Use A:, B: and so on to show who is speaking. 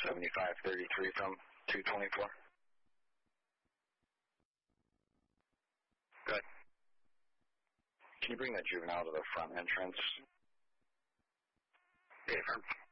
A: 7533 from 224. Good. Can you bring that juvenile to the front entrance?
B: Yeah, firm.